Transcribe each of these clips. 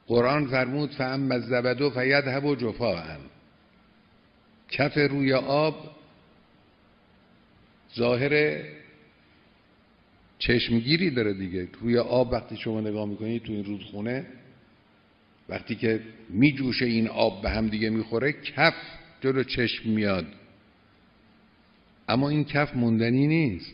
قرآن فرمود فاما الزبد فیذهب جفاء، کف روی آب ظاهر چشمگیری داره دیگه. روی آب وقتی شما نگاه میکنید تو این رودخونه، وقتی که میجوشه این آب به هم دیگه میخوره، کف جلو چشم میاد، اما این کف موندنی نیست.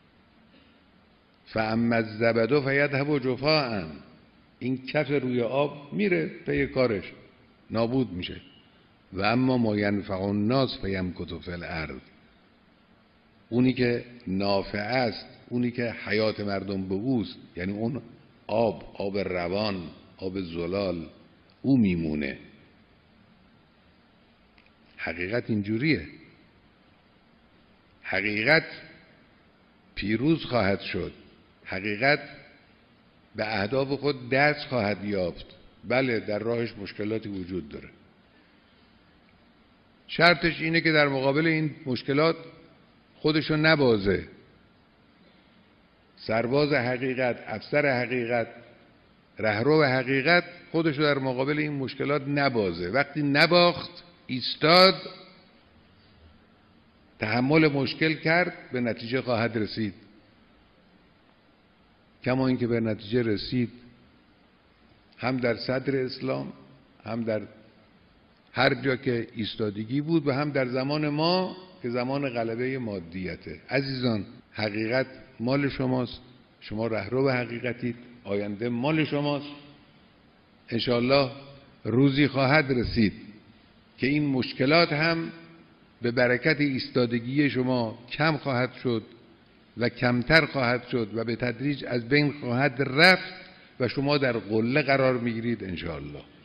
فاما الزبد فیذهب جفاء، این کف روی آب میره پی کارش، نابود میشه. و اما ما ینفع الناس فیمکث فی الارض، اونی که نافع است، اونی که حیات مردم به اوست، یعنی اون آب روان، آب زلال، او میمونه. حقیقت اینجوریه. حقیقت پیروز خواهد شد، حقیقت به اهداف خود دست خواهد یافت. بله در راهش مشکلاتی وجود داره، شرطش اینه که در مقابل این مشکلات خودشو نبازه. سرباز حقیقت، افسر حقیقت، رهرو حقیقت خودشو در مقابل این مشکلات نبازه. وقتی نباخت، ایستاد، تحمل مشکل کرد، به نتیجه خواهد رسید. کما اینکه به نتیجه رسید، هم در صدر اسلام، هم در هر جا که ایستادگی بود، و هم در زمان ما که زمان غلبه مادیته. عزیزان، حقیقت مال شماست، شما رهرو حقیقتید، آینده مال شماست. انشاءالله روزی خواهد رسید که این مشکلات هم به برکت ایستادگی شما کم خواهد شد و کمتر خواهد شد و به تدریج از بین خواهد رفت و شما در قله قرار میگیرید انشاءالله.